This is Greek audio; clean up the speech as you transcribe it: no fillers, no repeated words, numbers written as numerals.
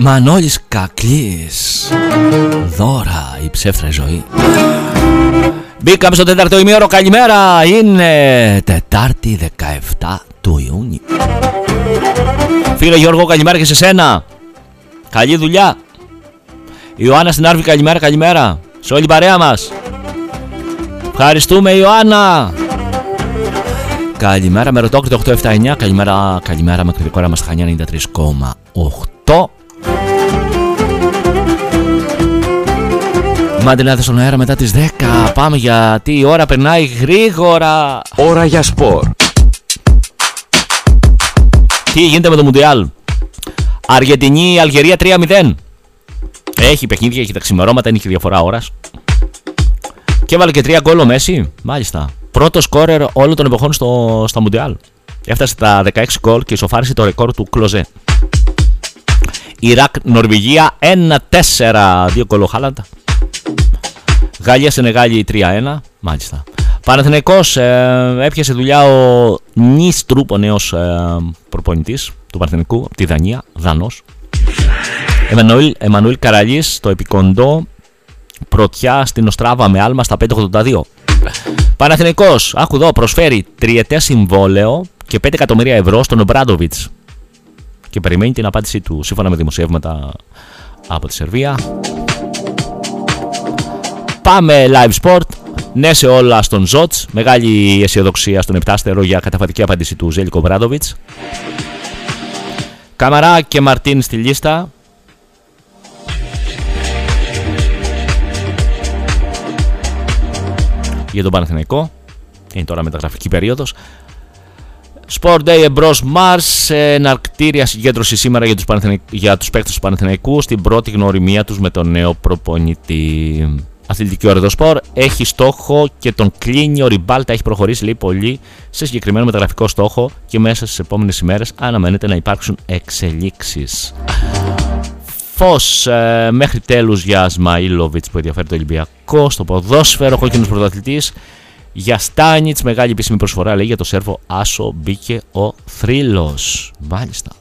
Μανώλης Κακλής. Δώρα, η ψεύτρα ζωή. Μπήκαμε στο τέταρτο ημίωρο. Καλημέρα. Είναι Τετάρτη 17 του Ιούνιου. Φίλε Γιώργο, καλημέρα και σε σένα. Καλή δουλειά. Ιωάννα στην Άρβη, καλημέρα, καλημέρα. Σε όλη την παρέα μας. Ευχαριστούμε, Ιωάννα. Καλημέρα με Ρωτόκριτο 879. Καλημέρα, καλημέρα με κριτικό όραμα στα Χανιά 93,8. Μαντελάδες στον αέρα μετά τις 10. Πάμε γιατί η ώρα περνάει γρήγορα. Ώρα για σπορ. Τι γίνεται με το Μουντιάλ? Αργεντινή, Αλγερία 3-0. Έχει παιχνίδια, έχει τα ξημερώματα, είναι και διαφορά ώρας. Και έβαλε και 3 γκολ ο Μέση. Μάλιστα. Πρώτο σκόρερ όλων των εποχών στα Μουντιάλ. Έφτασε τα 16 γκολ και ισοφάρισε το ρεκόρ του Κλοζέ. Ιράκ, Νορβηγία 1-4. 2 γκολ ο Χάλαντ. Γαλλία, Σενεγάλη 3-1. Μάλιστα. Παναθηναϊκός, έπιασε δουλειά ο Νίστρουπ, ο νέος προπονητής του Παναθηναϊκού από τη Δανία, Δανός. Εμμανουήλ Καραλής στο επικοντό, πρωτιά στην Οστράβα με άλμα στα 5,82. Παναθηναϊκός, άκου εδώ, προσφέρει τριετές συμβόλαιο και 5 εκατομμύρια ευρώ στον Ομπράντοβιτς και περιμένει την απάντησή του σύμφωνα με δημοσιεύματα από τη Σερβία. Πάμε live sport. Ναι σε όλα στον Ζότς. Μεγάλη αισιοδοξία στον επτάστερο για καταφατική απάντηση του Ζέλικο Ομπράντοβιτς. Καμαρά και Μαρτίν στη λίστα. Για τον Παναθηναϊκό. Είναι τώρα μεταγραφική περίοδος. Sport Day εμπρός Μάρς. Εναρκτήρια συγκέντρωση σήμερα για τους παίκτες του Παναθηναϊκού στην πρώτη γνωριμία τους με τον νέο προπονητή. Αθλητική ώρα Σπορ έχει στόχο και τον κλείνει. Ο Ριμπάλτα έχει προχωρήσει, λέει, πολύ σε συγκεκριμένο μεταγραφικό στόχο και μέσα στις επόμενες ημέρες αναμένεται να υπάρξουν εξελίξεις. Φως μέχρι τέλους για Σμαΐλοβιτς που ενδιαφέρει το Ολυμπιακό στο ποδόσφαιρο. Κόκκινος πρωταθλητής. Για Στάνιτς, μεγάλη επίσημη προσφορά, λέει, για το Σέρβο Άσο μπήκε ο θρύλος. Μάλιστα.